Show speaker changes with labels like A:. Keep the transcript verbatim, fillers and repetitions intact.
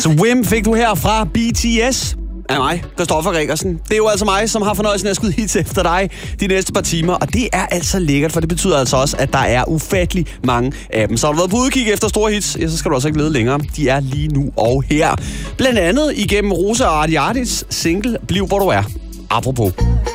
A: Swim fik du her fra B T S af mig, Christoffer Rikker. Det er jo altså mig, som har fornøjelsen af at skyde hits efter dig de næste par timer, og det er altså lækkert, for det betyder altså også, at der er ufattelig mange af dem. Så har du været på udkig efter store hits, ja, så skal du også ikke lede længere. De er lige nu og her. Blandt andet igennem Rosa og Artie Artis single Bliv hvor du er. Apropos.